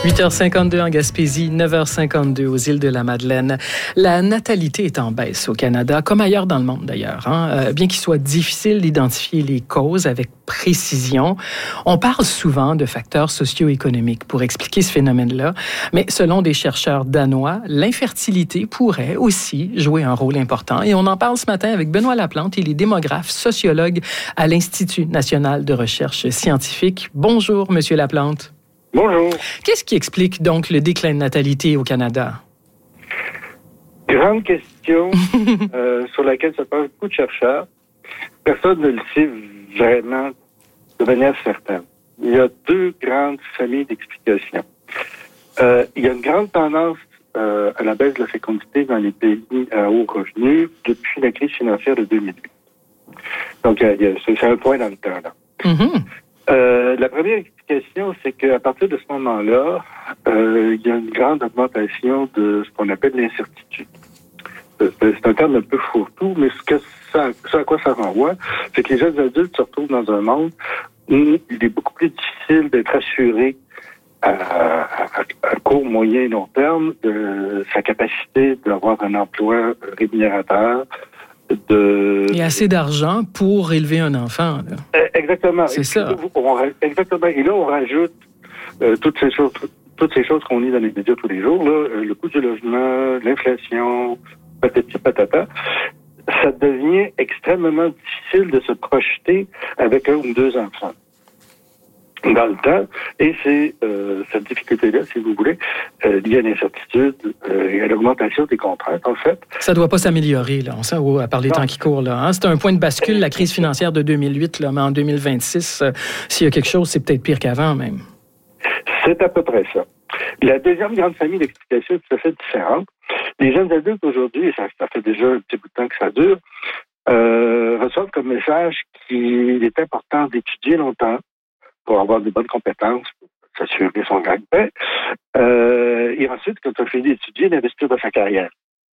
8h52 en Gaspésie, 9h52 aux îles de la Madeleine. La natalité est en baisse au Canada, comme ailleurs dans le monde d'ailleurs. Bien qu'il soit difficile d'identifier les causes avec précision, on parle souvent de facteurs socio-économiques pour expliquer ce phénomène-là. Mais selon des chercheurs danois, l'infertilité pourrait aussi jouer un rôle important. Et on en parle ce matin avec Benoît Laplante. Il est démographe, sociologue à l'Institut national de recherche scientifique. Bonjour, Monsieur Laplante. Bonjour. Qu'est-ce qui explique donc le déclin de natalité au Canada? Grande question sur laquelle se penchent beaucoup de chercheurs. Personne ne le sait vraiment de manière certaine. Il y a deux grandes familles d'explications. Il y a une grande tendance à la baisse de la fécondité dans les pays à haut revenu depuis la crise financière de 2008. Donc, c'est un point dans le temps, là. Mm-hmm. La première explication, c'est qu'à partir de ce moment-là, il y a une grande augmentation de ce qu'on appelle l'incertitude. C'est un terme un peu fourre-tout, mais ce à quoi ça renvoie, c'est que les jeunes adultes se retrouvent dans un monde où il est beaucoup plus difficile d'être assuré à court, moyen et long terme de sa capacité d'avoir un emploi rémunérateur, Il y a assez d'argent pour élever un enfant. Là. Exactement. C'est ça. Exactement. Et là, on rajoute toutes ces choses qu'on lit dans les médias tous les jours, là, le coût du logement, l'inflation, patati patata. Ça devient extrêmement difficile de se projeter avec un ou deux enfants dans le temps. Et c'est cette difficulté-là, si vous voulez, liée à l'incertitude et à l'augmentation des contraintes, en fait. Ça ne doit pas s'améliorer, là, à part les temps qui courent. Là, hein? C'est un point de bascule, la crise financière de 2008, là, mais en 2026, s'il y a quelque chose, c'est peut-être pire qu'avant, même. C'est à peu près ça. La deuxième grande famille d'explications est tout à fait différente. Les jeunes adultes aujourd'hui, et ça fait déjà un petit bout de temps que ça dure, reçoivent comme message qu'il est important d'étudier longtemps pour avoir de bonnes compétences, pour s'assurer son gagne-pain. Et ensuite, quand on finit d'étudier, d'investir dans sa carrière,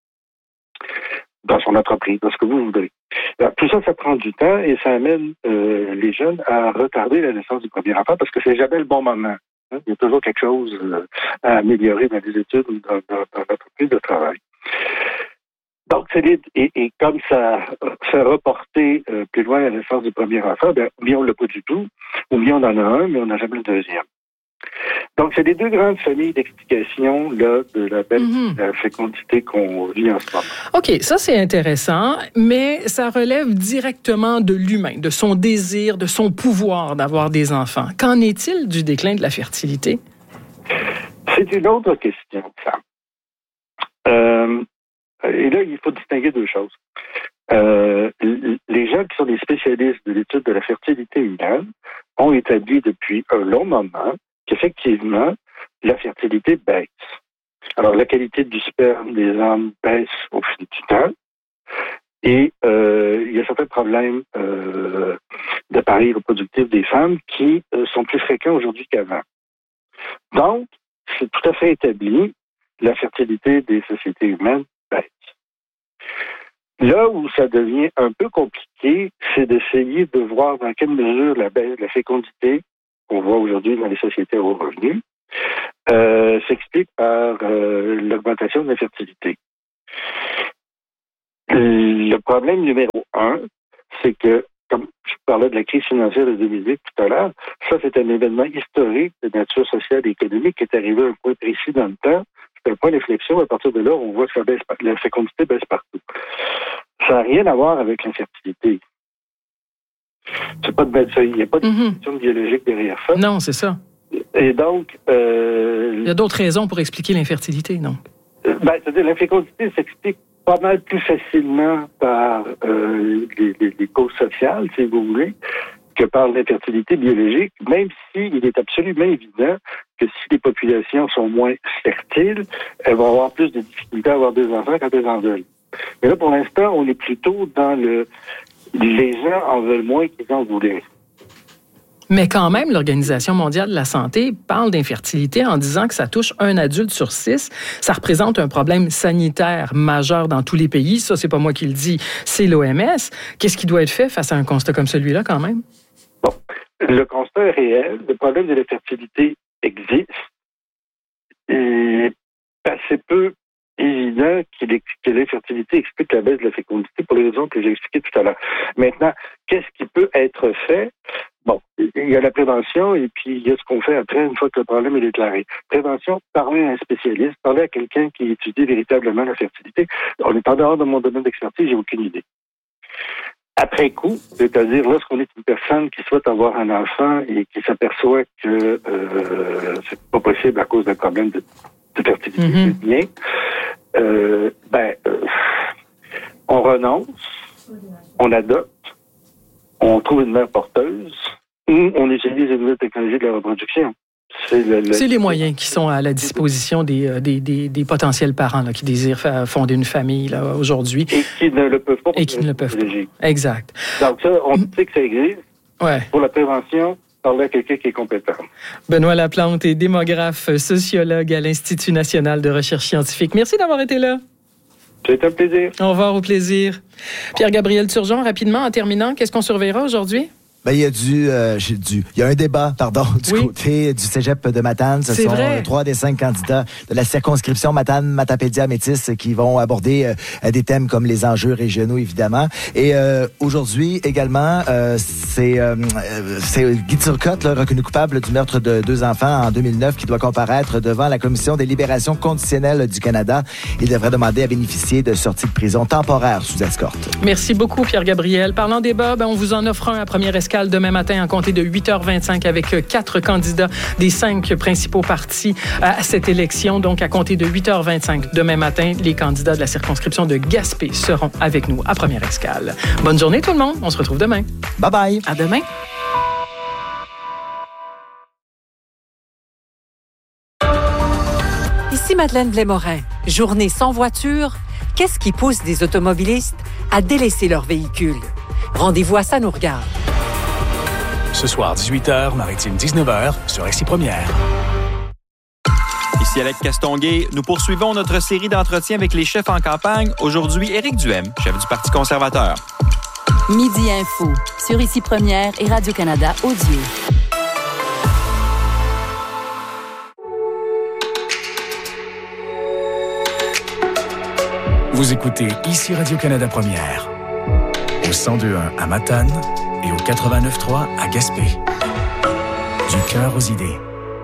dans son entreprise, dans ce que vous voudrez. Alors, tout ça, ça prend du temps et ça amène les jeunes à retarder la naissance du premier enfant parce que c'est jamais le bon moment. Hein? Il y a toujours quelque chose à améliorer dans les études ou dans l'entreprise de travail. Donc, et comme ça fait reporter plus loin la naissance du premier enfant, ou bien on l'a pas du tout, ou bien on en a un, mais on n'a jamais le deuxième. Donc, c'est les deux grandes familles d'explications là, de la baisse de la fécondité qu'on vit en ce moment. OK, ça c'est intéressant, mais ça relève directement de l'humain, de son désir, de son pouvoir d'avoir des enfants. Qu'en est-il du déclin de la fertilité? C'est une autre question, ça. Et là, il faut distinguer deux choses. Les gens qui sont des spécialistes de l'étude de la fertilité humaine ont établi depuis un long moment qu'effectivement, la fertilité baisse. Alors, la qualité du sperme des hommes baisse au fil du temps et il y a certains problèmes d'appareil reproductif des femmes qui sont plus fréquents aujourd'hui qu'avant. Donc, c'est tout à fait établi, la fertilité des sociétés humaines baisse. Là où ça devient un peu compliqué, c'est d'essayer de voir dans quelle mesure la baisse de la fécondité qu'on voit aujourd'hui dans les sociétés à haut revenu s'explique par l'augmentation de la fertilité. Le problème numéro un, c'est que, comme je parlais de la crise financière de 2008 tout à l'heure, ça c'est un événement historique de nature sociale et économique qui est arrivé à un point précis dans le temps. C'est un point d'inflexion. À partir de là, on voit que la fécondité baisse partout. Ça n'a rien à voir avec l'infertilité. Il n'y a pas de question biologique derrière ça. Non, c'est ça. Et donc... il y a d'autres raisons pour expliquer l'infertilité, non? C'est-à-dire l'infécondité s'explique pas mal plus facilement par les causes sociales, si vous voulez, que par l'infertilité biologique, même s'il est absolument évident que si les populations sont moins fertiles, elles vont avoir plus de difficultés à avoir des enfants quand elles en veulent. Mais là, pour l'instant, on est plutôt dans les gens en veulent moins qu'ils en voulaient. Mais quand même, l'Organisation mondiale de la santé parle d'infertilité en disant que ça touche un adulte sur 6. Ça représente un problème sanitaire majeur dans tous les pays. Ça, c'est pas moi qui le dis, c'est l'OMS. Qu'est-ce qui doit être fait face à un constat comme celui-là, quand même? Bon, le constat est réel. Le problème de l'infertilité existe. est assez peu évident que l'infertilité explique la baisse de la fécondité pour les raisons que j'ai expliquées tout à l'heure. Maintenant, qu'est-ce qui peut être fait? Bon, il y a la prévention et puis il y a ce qu'on fait après une fois que le problème est déclaré. Prévention, parler à un spécialiste, parler à quelqu'un qui étudie véritablement la fertilité. On est en dehors de mon domaine d'expertise, j'ai aucune idée. Après coup, c'est-à-dire lorsqu'on est une personne qui souhaite avoir un enfant et qui s'aperçoit que c'est pas possible à cause d'un problème de fertilité, bien, on renonce, on adopte, on trouve une mère porteuse ou on utilise une nouvelle technologie de la reproduction. C'est les moyens qui sont à la disposition des potentiels parents là, qui désirent fonder une famille là, aujourd'hui. Et qui ne le peuvent pas. Et qui ne le peuvent pas. Exact. Donc ça, on sait que ça existe. Ouais. Pour la prévention, parler à quelqu'un qui est compétent. Benoît Laplante est démographe, sociologue à l'Institut national de recherche scientifique. Merci d'avoir été là. C'est un plaisir. Au revoir, au plaisir. Pierre-Gabriel Turgeon, rapidement, en terminant, qu'est-ce qu'on surveillera aujourd'hui? Ben, il y a un débat, du côté du cégep de Matane. Ce sont 3 des 5 candidats de la circonscription Matane-Matapédia-Métis qui vont aborder des thèmes comme les enjeux régionaux, évidemment. Et aujourd'hui, également, c'est Guy Turcotte, reconnu coupable du meurtre de 2 enfants en 2009, qui doit comparaître devant la Commission des libérations conditionnelles du Canada. Il devrait demander à bénéficier de sorties de prison temporaire sous escorte. Merci beaucoup, Pierre-Gabriel. Parlant débat, on vous en offre un à première escale demain matin, en compter de 8h25, avec 4 candidats des 5 principaux partis à cette élection. Donc, à compter de 8h25 demain matin, les candidats de la circonscription de Gaspé seront avec nous à première escale. Bonne journée tout le monde. On se retrouve demain. Bye bye. À demain. Ici Madeleine Blais-Morin. Journée sans voiture, qu'est-ce qui pousse des automobilistes à délaisser leur véhicule? Rendez-vous à Ça nous regarde. Ce soir, 18h, Maritime 19h, sur Ici Première. Ici Alex Castonguay, nous poursuivons notre série d'entretiens avec les chefs en campagne. Aujourd'hui, Éric Duhem, chef du Parti conservateur. Midi Info, sur Ici Première et Radio-Canada Audio. Vous écoutez Ici Radio-Canada Première, au 102.1 à Matane et au 89.3 à Gaspé. Du cœur aux idées.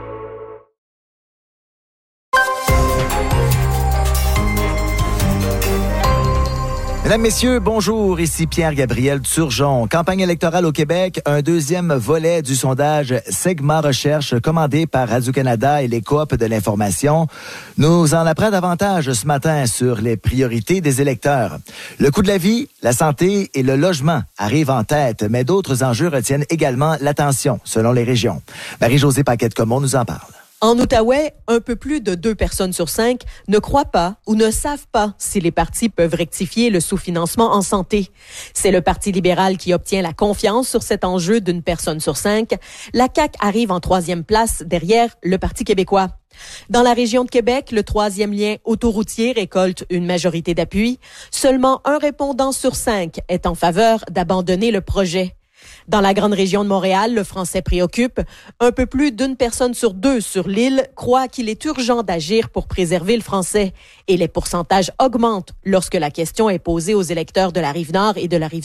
Mesdames, Messieurs, bonjour. Ici Pierre-Gabriel Turgeon. Campagne électorale au Québec, un deuxième volet du sondage Segma Recherche commandé par Radio-Canada et les coops de l'information nous en apprend davantage ce matin sur les priorités des électeurs. Le coût de la vie, la santé et le logement arrivent en tête, mais d'autres enjeux retiennent également l'attention selon les régions. Marie-Josée Paquette-Comont nous en parle. En Outaouais, un peu plus de 2 personnes sur 5 ne croient pas ou ne savent pas si les partis peuvent rectifier le sous-financement en santé. C'est le Parti libéral qui obtient la confiance sur cet enjeu d'1 personne sur 5. La CAQ arrive en 3e place derrière le Parti québécois. Dans la région de Québec, le 3e lien autoroutier récolte une majorité d'appui. Seulement 1 répondant sur 5 est en faveur d'abandonner le projet. Dans la grande région de Montréal, le français préoccupe. Un peu plus d'1 personne sur 2 sur l'île croit qu'il est urgent d'agir pour préserver le français. Et les pourcentages augmentent lorsque la question est posée aux électeurs de la Rive-Nord et de la Rive-Sud.